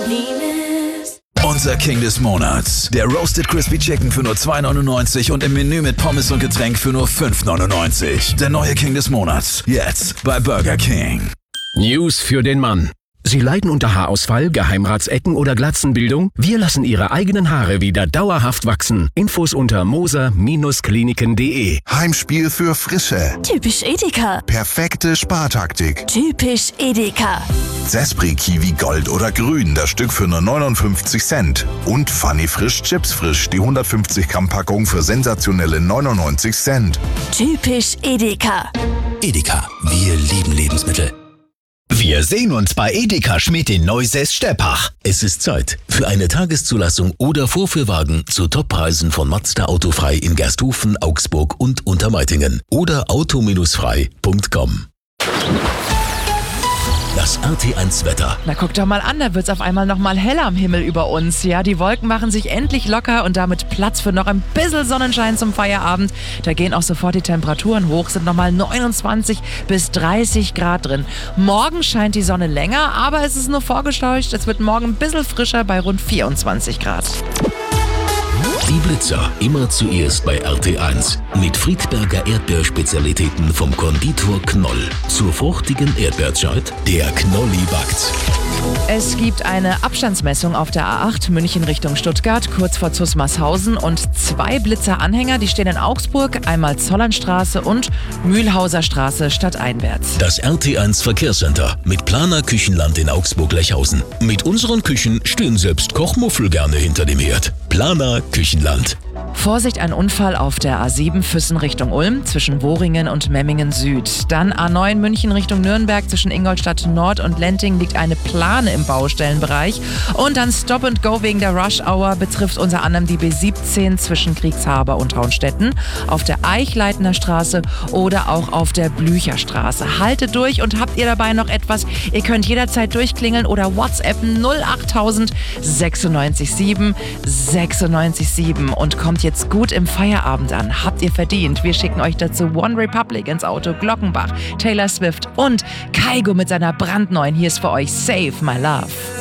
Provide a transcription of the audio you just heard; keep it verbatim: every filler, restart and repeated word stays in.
Unser King des Monats. Der Roasted Crispy Chicken für nur zwei neunundneunzig und im Menü mit Pommes und Getränk für nur fünf neunundneunzig. Der neue King des Monats. Jetzt bei Burger King. News für den Mann. Sie leiden unter Haarausfall, Geheimratsecken oder Glatzenbildung? Wir lassen Ihre eigenen Haare wieder dauerhaft wachsen. Infos unter moser Kliniken punkt de. Heimspiel für Frische. Typisch Edeka. Perfekte Spartaktik. Typisch Edeka. Zespri Kiwi Gold oder Grün, das Stück für nur neunundfünfzig Cent. Und Funny Frisch Chips Frisch, die hundertfünfzig Gramm Packung für sensationelle neunundneunzig Cent. Typisch Edeka. Edeka, wir lieben Lebensmittel. Wir sehen uns bei Edeka Schmidt in Neusäß-Steppach. Es ist Zeit für eine Tageszulassung oder Vorführwagen zu Toppreisen von Mazda Autofrei in Gersthofen, Augsburg und Untermeitingen oder auto frei punkt com. Das R T eins Wetter. Na guck doch mal an, da wird's auf einmal noch mal heller am Himmel über uns. Ja, die Wolken machen sich endlich locker und damit Platz für noch ein bisschen Sonnenschein zum Feierabend. Da gehen auch sofort die Temperaturen hoch, sind noch mal neunundzwanzig bis dreißig Grad drin. Morgen scheint die Sonne länger, aber es ist nur vorgetäuscht. Es wird morgen ein bisschen frischer bei rund vierundzwanzig Grad. Die Blitzer immer zuerst bei R T eins. Mit Friedberger Erdbeerspezialitäten vom Konditor Knoll. Zur fruchtigen Erdbeerzeit, der Knolli backt. Es gibt eine Abstandsmessung auf der A acht München Richtung Stuttgart, kurz vor Zusmarshausen und zwei Blitzeranhänger, die stehen in Augsburg, einmal Zollernstraße und Mühlhauser Straße stadteinwärts. Das R T eins Verkehrscenter mit Planer Küchenland in Augsburg-Lechhausen. Mit unseren Küchen stehen selbst Kochmuffel gerne hinter dem Herd. Planer Küchenland. Vorsicht, ein Unfall auf der A sieben Füssen Richtung Ulm zwischen Woringen und Memmingen Süd. Dann A neun München Richtung Nürnberg zwischen Ingolstadt Nord und Lenting liegt eine Plane im Baustellenbereich. Und dann Stop and Go wegen der Rush Hour betrifft unter anderem die B siebzehn zwischen Kriegshaber und Traunstetten, auf der Eichleitner Straße oder auch auf der Blücherstraße. Haltet durch und habt ihr dabei noch etwas? Ihr könnt jederzeit durchklingeln oder WhatsAppen null acht null null sechs neun sieben sechs neun sieben und kommt jetzt gut im Feierabend an. Habt ihr verdient. Wir schicken euch dazu One Republic ins Auto, Glockenbach, Taylor Swift und Kygo mit seiner brandneuen Hier ist für euch Save My Love.